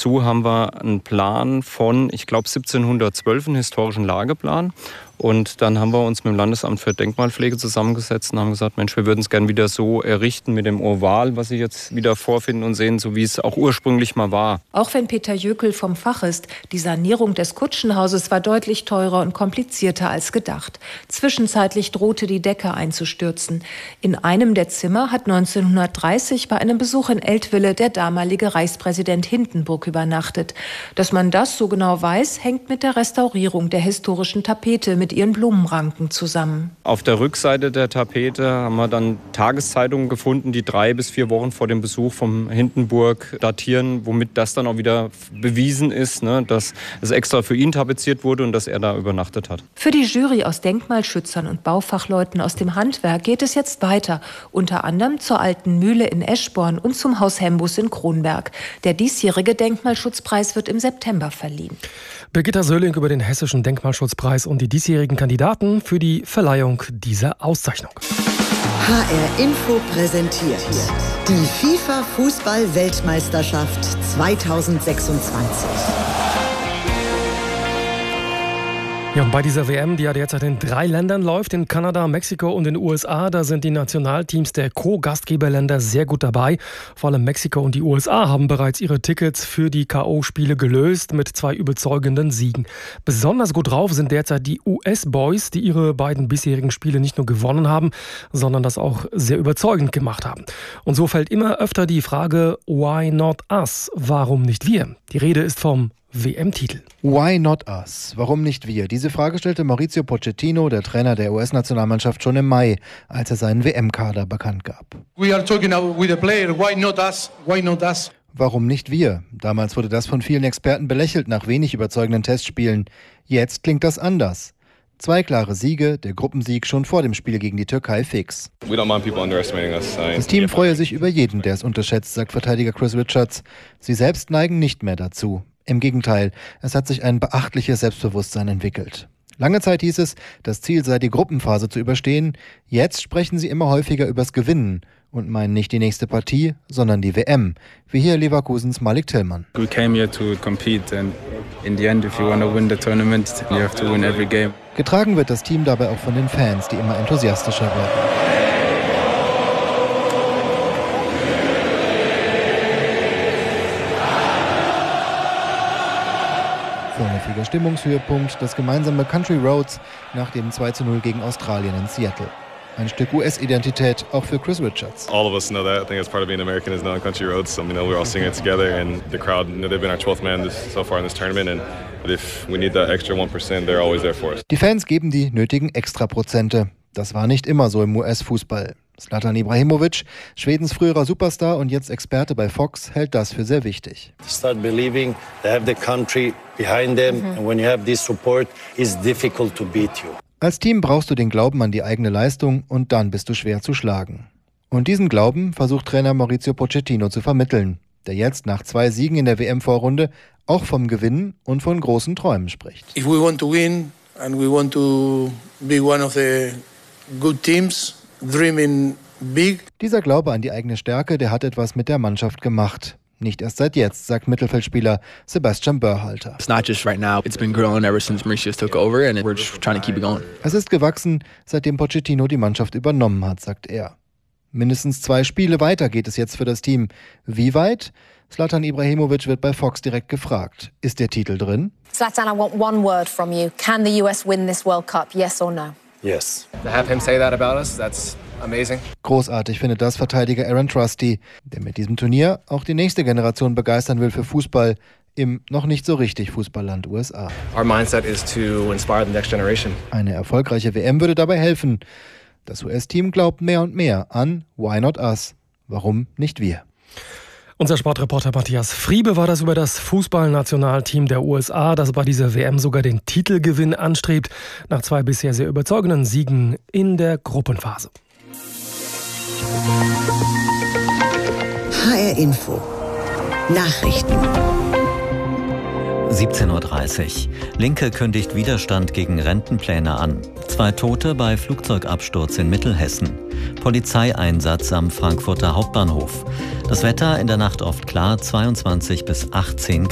dazu haben wir einen Plan von, ich glaube 1712, einen historischen Lageplan. Und dann haben wir uns mit dem Landesamt für Denkmalpflege zusammengesetzt und haben gesagt, Mensch, wir würden es gerne wieder so errichten mit dem Oval, was Sie jetzt wieder vorfinden und sehen, so wie es auch ursprünglich mal war. Auch wenn Peter Jöckel vom Fach ist, die Sanierung des Kutschenhauses war deutlich teurer und komplizierter als gedacht. Zwischenzeitlich drohte die Decke einzustürzen. In einem der Zimmer hat 1930 bei einem Besuch in Eltville der damalige Reichspräsident Hindenburg übernachtet. Dass man das so genau weiß, hängt mit der Restaurierung der historischen Tapete mit ihren Blumenranken zusammen. Auf der Rückseite der Tapete haben wir dann Tageszeitungen gefunden, die 3 bis 4 Wochen vor dem Besuch vom Hindenburg datieren, womit das dann auch wieder bewiesen ist, dass es extra für ihn tapeziert wurde und dass er da übernachtet hat. Für die Jury aus Denkmalschützern und Baufachleuten aus dem Handwerk geht es jetzt weiter, unter anderem zur Alten Mühle in Eschborn und zum Haus Hembus in Kronberg. Der diesjährige Denkmalschutzpreis wird im September verliehen. Birgitta Söhling über den Hessischen Denkmalschutzpreis und die diesjährigen Kandidaten für die Verleihung dieser Auszeichnung. HR Info präsentiert die FIFA-Fußball-Weltmeisterschaft 2026. Ja, und bei dieser WM, die ja derzeit in 3 Ländern läuft, in Kanada, Mexiko und den USA, da sind die Nationalteams der Co-Gastgeberländer sehr gut dabei. Vor allem Mexiko und die USA haben bereits ihre Tickets für die K.O.-Spiele gelöst mit 2 überzeugenden Siegen. Besonders gut drauf sind derzeit die US-Boys, die ihre beiden bisherigen Spiele nicht nur gewonnen haben, sondern das auch sehr überzeugend gemacht haben. Und so fällt immer öfter die Frage, why not us? Warum nicht wir? Die Rede ist vom WM-Titel. Why not us? Warum nicht wir? Diese Frage stellte Maurizio Pochettino, der Trainer der US-Nationalmannschaft, schon im Mai, als er seinen WM-Kader bekannt gab. We are talking with the player. Why not us? Why not us? Warum nicht wir? Damals wurde das von vielen Experten belächelt nach wenig überzeugenden Testspielen. Jetzt klingt das anders. 2 klare Siege, der Gruppensieg schon vor dem Spiel gegen die Türkei fix. Das Team freue sich über jeden, der es unterschätzt, sagt Verteidiger Chris Richards. Sie selbst neigen nicht mehr dazu. Im Gegenteil, es hat sich ein beachtliches Selbstbewusstsein entwickelt. Lange Zeit hieß es, das Ziel sei, die Gruppenphase zu überstehen. Jetzt sprechen sie immer häufiger übers Gewinnen und meinen nicht die nächste Partie, sondern die WM. Wie hier Leverkusens Malik Tillmann. We came here to compete and in the end, if you want to win the tournament, you have to win every game. Getragen wird das Team dabei auch von den Fans, die immer enthusiastischer werden. Vorläufiger Stimmungshöhepunkt, das gemeinsame Country Roads nach dem 2:0 gegen Australien in Seattle. Ein Stück US-Identität auch für Chris Richards. All of us know that. I think it's part of being American is knowing Country Roads. So, we're all singing it together, and the crowd, they've been our 12th man so far in this tournament, and if we need that extra 1%, they're always there for us. Die Fans geben die nötigen Extraprozente. Das war nicht immer so im US-Fußball. Zlatan Ibrahimovic, Schwedens früherer Superstar und jetzt Experte bei Fox, hält das für sehr wichtig. Start believing they have the country behind them, and when you have this support, it's difficult to beat you. Als Team brauchst du den Glauben an die eigene Leistung und dann bist du schwer zu schlagen. Und diesen Glauben versucht Trainer Maurizio Pochettino zu vermitteln, der jetzt nach 2 Siegen in der WM-Vorrunde auch vom Gewinnen und von großen Träumen spricht. If we want to win and we want to be one of the good teams, dreaming big. Dieser Glaube an die eigene Stärke, der hat etwas mit der Mannschaft gemacht. Nicht erst seit jetzt, sagt Mittelfeldspieler Sebastian Börhalter. It's not just right now. It's been growing ever since Mauricio took over and we're just trying to keep it going. Es ist gewachsen, seitdem Pochettino die Mannschaft übernommen hat, sagt er. Mindestens 2 Spiele weiter geht es jetzt für das Team. Wie weit? Zlatan Ibrahimovic wird bei Fox direkt gefragt. Ist der Titel drin? Zlatan, I want one word from you. Can the US win this World Cup? Yes or no? Yes. To have him say that about us, that's amazing. Großartig findet das Verteidiger Aaron Trusty, der mit diesem Turnier auch die nächste Generation begeistern will für Fußball im noch nicht so richtig Fußballland USA. Our mindset is to inspire the next generation. Eine erfolgreiche WM würde dabei helfen. Das US-Team glaubt mehr und mehr an Why not us? Warum nicht wir? Unser Sportreporter Matthias Friebe war das über das Fußballnationalteam der USA, das bei dieser WM sogar den Titelgewinn anstrebt, nach 2 bisher sehr überzeugenden Siegen in der Gruppenphase. HR Info. Nachrichten. 17:30 Uhr. Linke kündigt Widerstand gegen Rentenpläne an. 2 Tote bei Flugzeugabsturz in Mittelhessen. Polizeieinsatz am Frankfurter Hauptbahnhof. Das Wetter in der Nacht oft klar, 22 bis 18 Grad.